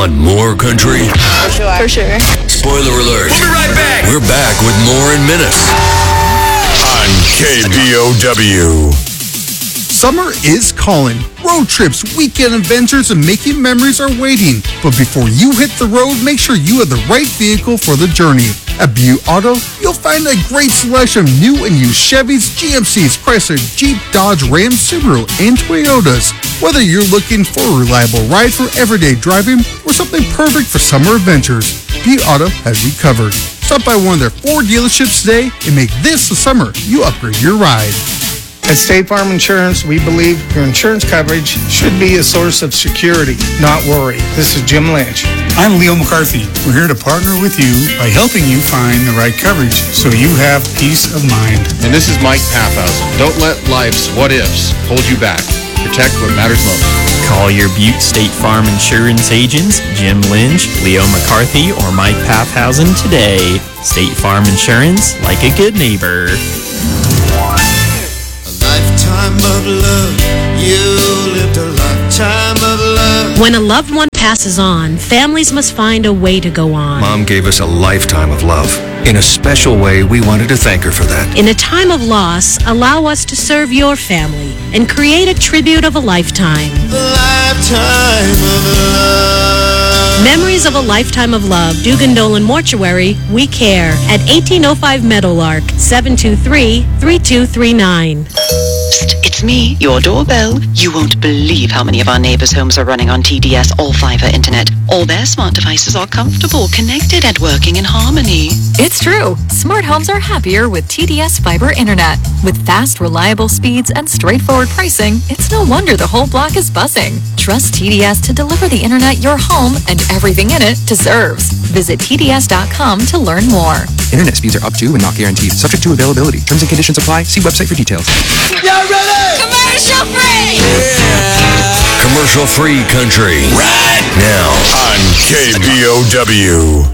Want more country? For sure. Spoiler alert. We'll be right back. We're back with more in minutes. On KBOW. Summer is calling. Road trips, weekend adventures, and making memories are waiting. But before you hit the road, make sure you have the right vehicle for the journey. At Butte Auto, you'll find a great selection of new and used Chevys, GMCs, Chrysler, Jeep, Dodge, Ram, Subaru, and Toyotas. Whether you're looking for a reliable ride for everyday driving or something perfect for summer adventures, Butte Auto has you covered. Stop by one of their 4 dealerships today and make this the summer you upgrade your ride. At State Farm Insurance, we believe your insurance coverage should be a source of security, not worry. This is Jim Lynch. I'm Leo McCarthy. We're here to partner with you by helping you find the right coverage so you have peace of mind. And this is Mike Paffhausen. Don't let life's what-ifs hold you back. Protect what matters most. Call your Butte State Farm Insurance agents, Jim Lynch, Leo McCarthy, or Mike Paffhausen today. State Farm Insurance, like a good neighbor. Lifetime of love, you lived a lifetime of love. When a loved one passes on, families must find a way to go on. Mom gave us a lifetime of love. In a special way, we wanted to thank her for that. In a time of loss, allow us to serve your family and create a tribute of a lifetime. Lifetime of love. Memories of a lifetime of love. Dugan Dolan Mortuary, we care. At 1805 Meadowlark, 723-3239. It's me, your doorbell. You won't believe how many of our neighbors' homes are running on TDS All-Fiber Internet. All their smart devices are comfortable, connected, and working in harmony. It's true. Smart homes are happier with TDS Fiber Internet. With fast, reliable speeds and straightforward pricing, it's no wonder the whole block is buzzing. Trust TDS to deliver the internet your home and everything in it deserves. Visit TDS.com to learn more. Internet speeds are up to and not guaranteed. Subject to availability. Terms and conditions apply. See website for details. Y'all ready? Commercial free! Commercial free country. Right now on KBOW.